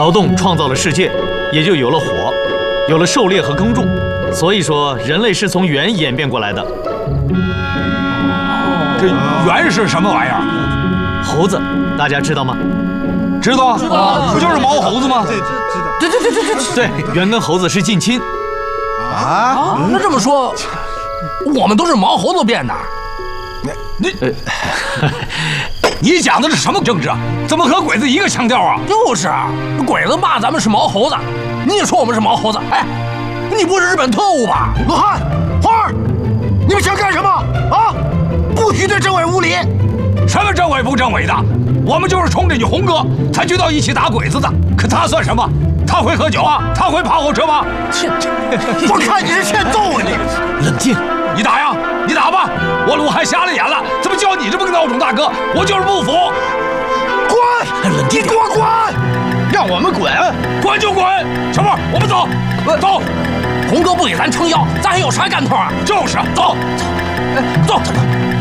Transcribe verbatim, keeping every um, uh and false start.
劳动创造了世界，也就有了火，有了狩猎和耕种。所以说，人类是从猿演变过来的。 这猿是什么玩意儿？ 猴子，大家知道吗？ 知道啊，知道，不就是毛猴子吗？ 对，知道。 对对对对对对，猿跟猴子是近亲。 啊？那这么说，我们都是毛猴子变的？ 你你。你讲的是什么政治啊？怎么和鬼子一个腔调啊？ 就是啊，鬼子骂咱们是毛猴子，你也说我们是毛猴子。哎，你不是日本特务吧？ 罗汉、花儿，你们想干什么啊？不许对政委无礼！ 什么政委不政委的？我们就是冲着你红哥才聚到一起打鬼子的。可他算什么？他会喝酒啊？他会跑火车吗？ 我看你是欠揍啊你！ 冷静。 你打呀，你打吧！我鲁汉瞎了眼了，怎么叫你这么个孬种大哥？我就是不服！ 滚！ 冷静你给我滚！ 让我们滚！ 滚就滚！小莫，我们走，走！ 红哥不给咱撑腰，咱还有啥干头啊？ 就是，走， 走，走走。